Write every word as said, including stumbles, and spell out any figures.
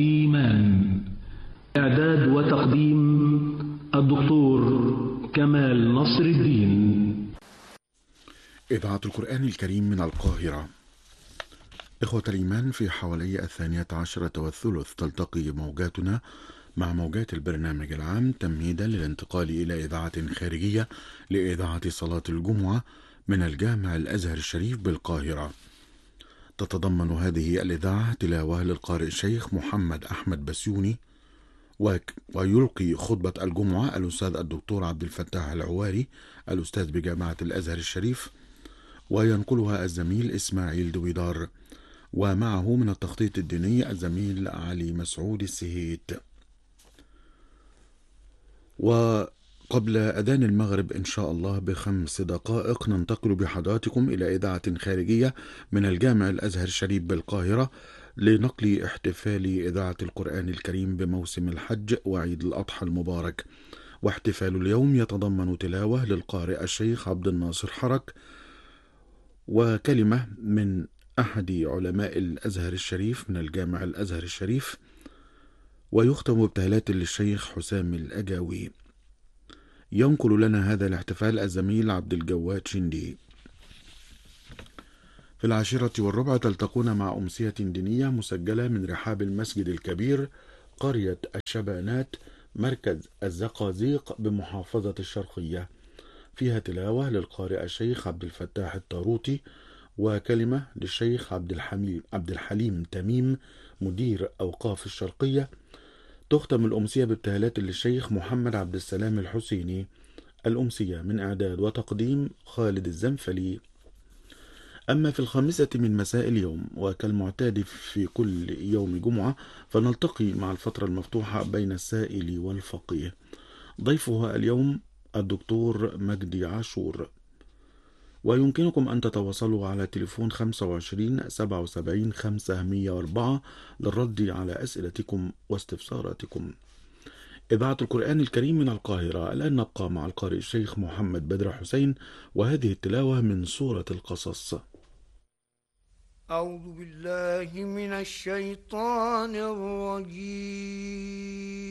إيمان. إعداد وتقديم الدكتور كمال نصر الدين. إذاعة القرآن الكريم من القاهرة. إخوة الإيمان، في حوالي الثانية عشرة والثلث تلتقي موجاتنا مع موجات البرنامج العام تمهيدا للانتقال إلى إذاعة خارجية لإذاعة صلاة الجمعة من الجامع الأزهر الشريف بالقاهرة. تتضمن هذه الإذاعة تلاوة للقارئ الشيخ محمد أحمد بسيوني، ويلقي خطبة الجمعة الأستاذ الدكتور عبد الفتاح العواري الأستاذ بجامعة الأزهر الشريف، وينقلها الزميل إسماعيل دويدار، ومعه من التخطيط الديني الزميل علي مسعود السهيت. وقبل أذان المغرب إن شاء الله بخمس دقائق ننتقل بحضراتكم إلى إذاعة خارجية من الجامع الأزهر الشريف بالقاهرة لنقل احتفال إذاعة القرآن الكريم بموسم الحج وعيد الأضحى المبارك. واحتفال اليوم يتضمن تلاوة للقارئ الشيخ عبد الناصر حرك، وكلمة من أحد علماء الأزهر الشريف من الجامع الأزهر الشريف، ويختم بابتهالات للشيخ حسام الأجاوي. ينقل لنا هذا الاحتفال الزميل عبد الجواد شندي. في العاشرة والربع تلتقون مع أمسية دينية مسجلة من رحاب المسجد الكبير قرية الشبانات مركز الزقازيق بمحافظة الشرقية، فيها تلاوة للقارئ الشيخ عبد الفتاح الطاروطي، وكلمة للشيخ عبد الحليم عبد الحليم تميم مدير أوقاف الشرقية. تختم الأمسية بابتهالات للشيخ محمد عبد السلام الحسيني. الأمسية من إعداد وتقديم خالد الزنفلي. أما في الخامسة من مساء اليوم وكالمعتاد في كل يوم جمعة فنلتقي مع الفترة المفتوحة بين السائل والفقيه. ضيفها اليوم الدكتور مجدي عاشور، ويمكنكم أن تتواصلوا على تليفون خمسة وعشرين سبعة وسبعين خمسمائة وأربعة للرد على أسئلتكم واستفساراتكم. إذاعة القرآن الكريم من القاهرة. الآن نبقى مع القارئ الشيخ محمد بدر حسين وهذه التلاوة من سورة القصص. أعوذ بالله من الشيطان الرجيم.